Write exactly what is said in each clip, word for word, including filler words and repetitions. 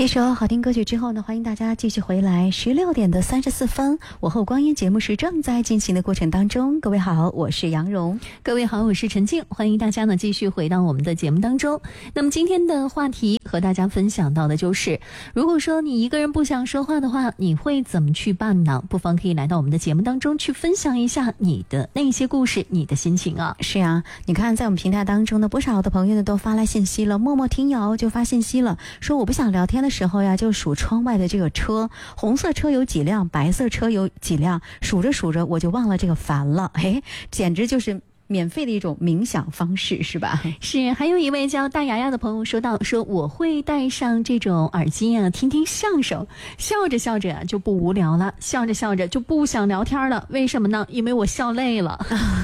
一首好听歌曲之后呢，欢迎大家继续回来。十六点的三十四分，我后光阴节目是正在进行的过程当中。各位好，我是杨蓉。 各位好，我是陈静。欢迎大家呢继续回到我们的节目当中。那么今天的话题和大家分享到的就是，如果说你一个人不想说话的话，你会怎么去办呢？不妨可以来到我们的节目当中去分享一下你的那些故事，你的心情啊。 是啊，你看在我们平台当中呢，不少的朋友呢都发来信息了，默默听友就发信息了，说我不想聊天的时候呀，就数窗外的这个车，红色车有几辆，白色车有几辆，数着数着我就忘了这个烦了。哎，简直就是免费的一种冥想方式，是吧？ 是。还有一位叫大牙牙的朋友说到，说我会戴上这种耳机啊，听听相声，笑着笑着就不无聊了，笑着笑着就不想聊天了。为什么呢？因为我笑累了。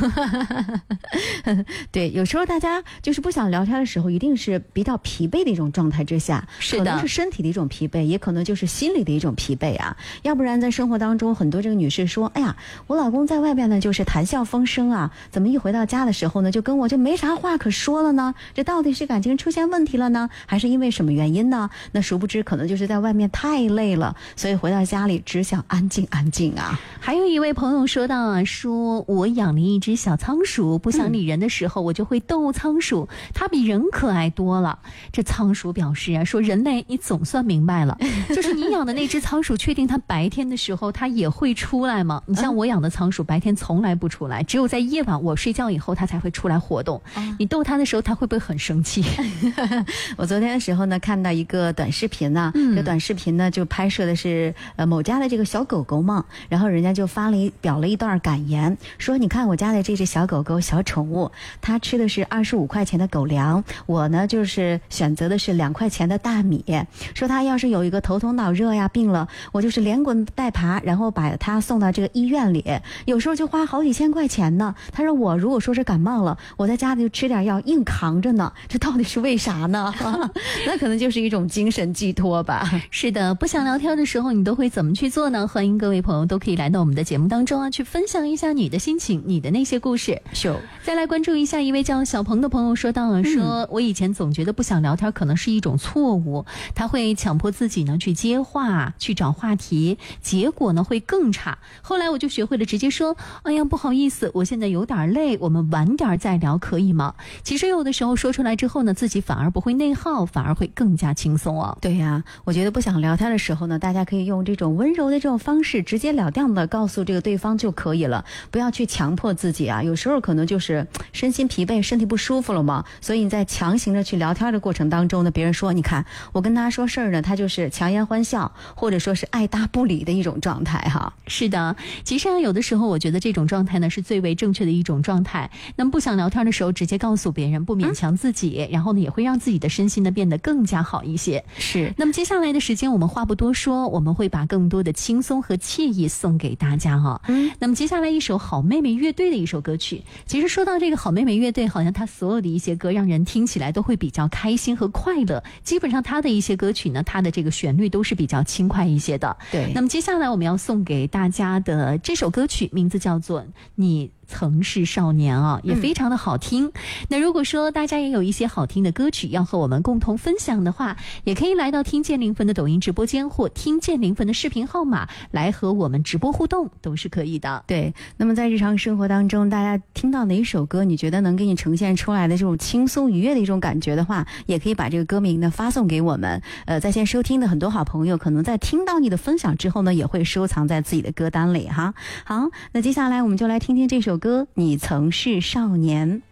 对，有时候大家就是不想聊天的时候，一定是比较疲惫的一种状态之下， 是的， 可能是身体的一种疲惫，也可能就是心理的一种疲惫啊。要不然在生活当中，很多这个女士说，哎呀，我老公在外边呢就是谈笑风生啊，怎么一回到家的时候呢，就跟我就没啥话可说了呢？这到底是感情出现问题了呢，还是因为什么原因呢？那殊不知可能就是在外面太累了，所以回到家里只想安静安静啊。 还有一位朋友说到啊，说我养了一只小仓鼠，不想理人的时候，我就会逗仓鼠，它比人可爱多了。这仓鼠表示啊，说人类你总算明白了，就是你养的那只仓鼠，确定它白天的时候它也会出来吗？你像我养的仓鼠，白天从来不出来，只有在夜晚我睡觉以后它才会出来活动。你逗它的时候，它会不会很生气？ 我昨天的时候呢，看到一个短视频呢、啊嗯，这短视频呢就拍摄的是呃某家的这个小狗狗嘛，然后人家就发了一表了一段感言，说你看我家的这只小狗狗小宠物，它吃的是二十五块钱的狗粮，我呢就是选择的是两块钱的大米，说它要是有一个头痛脑热呀病了，我就是连滚带爬，然后把它送到这个医院里，有时候就花好几千块钱呢。他说我如果说是感冒了，我在家里就吃点药硬扛着呢，这到底是为啥呢？那可能就是一种精神寄托吧。 是的，不想聊天的时候你都会怎么去做呢？欢迎各位朋友都可以来到我们的节目当中啊，去分享一下你的心情，你的那些故事。 是。 再来关注一下一位叫小鹏的朋友说到了，说、嗯、我以前总觉得不想聊天可能是一种错误，他会强迫自己呢去接话，去找话题，结果呢会更差。后来我就学会了直接说，哎呀不好意思，我现在有点累，我们晚点再聊可以吗？其实有的时候说出来之后呢，自己反而不会内耗，反而会更加轻松哦。 对呀、啊，我觉得不想聊天的时候呢，大家可以用这种温柔的这种方式，直截了当的告诉这个对方就可以了，不要去强迫自己啊。有时候可能就是身心疲惫，身体不舒服了嘛，所以你在强行的去聊天的过程当中呢，别人说你看我跟他说事儿呢，他就是强颜欢笑，或者说是爱答不理的一种状态哈。 是的，其实啊，有的时候我觉得这种状态呢是最为正确的一种状态。那么不想聊天的时候，直接告诉别人，不勉强自己、嗯、然后呢也会让自己的身心呢变得更加好一些。 是。 那么接下来的时间我们话不多说，我们会把更多的轻松和惬意送给大家哈、哦。嗯。那么接下来一首好妹妹乐队的一首歌曲，其实说到这个好妹妹乐队，好像它所有的一些歌让人听起来都会比较开心和快乐，基本上它的一些歌曲呢，它的这个旋律都是比较轻快一些的。 对。 那么接下来我们要送给大家的这首歌曲名字叫做你曾是少年啊，也非常的好听、嗯、那如果说大家也有一些好听的歌曲要和我们共同分享的话，也可以来到听见零分的抖音直播间或听见零分的视频号码来和我们直播互动，都是可以的。 对，那么在日常生活当中，大家听到哪一首歌你觉得能给你呈现出来的这种轻松愉悦的一种感觉的话，也可以把这个歌名呢发送给我们。呃，在线收听的很多好朋友可能在听到你的分享之后呢，也会收藏在自己的歌单里哈。好，那接下来我们就来听听这首歌，你曾是少年。